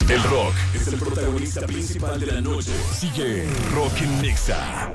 El rock es el protagonista principal de la noche. Sigue Rock en Nexa.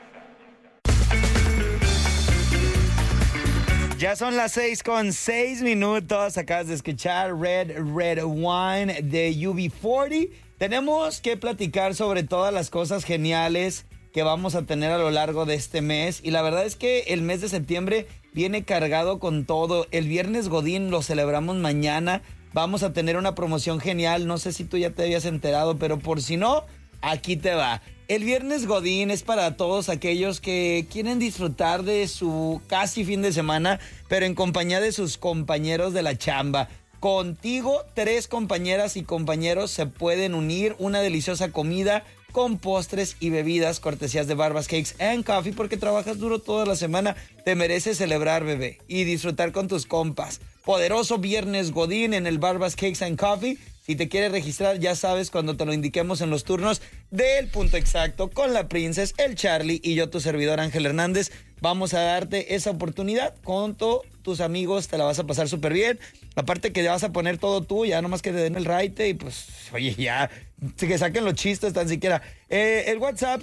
Ya son las 6:06. Acabas de escuchar Red Wine de UB40. Tenemos que platicar sobre todas las cosas geniales que vamos a tener a lo largo de este mes. Y la verdad es que el mes de septiembre viene cargado con todo. El Viernes Godín lo celebramos mañana. Vamos a tener una promoción genial. No sé si tú ya te habías enterado, pero por si no, aquí te va. El Viernes Godín es para todos aquellos que quieren disfrutar de su casi fin de semana, pero en compañía de sus compañeros de la chamba. Contigo, 3 compañeras y compañeros se pueden unir. Una deliciosa comida con postres y bebidas, cortesías de Barbas Cakes and Coffee, porque trabajas duro toda la semana. Te mereces celebrar, bebé, y disfrutar con tus compas. Poderoso Viernes Godín en el Barbas Cakes and Coffee. Si te quieres registrar, ya sabes, cuando te lo indiquemos en los turnos del Punto Exacto con la Princess, el Charlie y yo, tu servidor Ángel Hernández, vamos a darte esa oportunidad con todos tus amigos. Te la vas a pasar súper bien. Aparte que ya vas a poner todo tú, ya nomás que te den el raite y pues, oye, ya, que saquen los chistes tan siquiera. El WhatsApp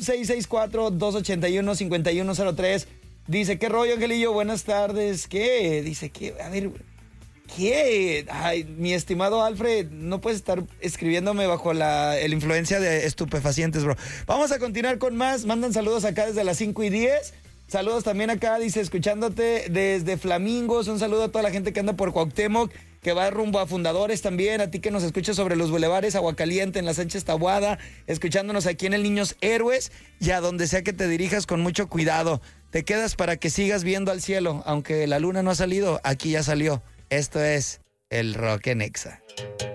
664-281-5103 dice, ¿qué rollo, Angelillo? Buenas tardes. ¿Qué? Dice, ¿qué? A ver, ¿qué? Ay, mi estimado Alfred, no puedes estar escribiéndome bajo la influencia de estupefacientes, bro. Vamos a continuar con más. Mandan saludos acá desde las 5:10. Saludos también acá, dice, escuchándote desde Flamingos. Un saludo a toda la gente que anda por Cuauhtémoc, que va rumbo a Fundadores también. A ti que nos escuchas sobre los bulevares, Aguacaliente, en la Sánchez Taboada, escuchándonos aquí en el Niños Héroes, y a donde sea que te dirijas, con mucho cuidado. Te quedas para que sigas viendo al cielo. Aunque la luna no ha salido, aquí ya salió. Esto es el Rock en Nexa.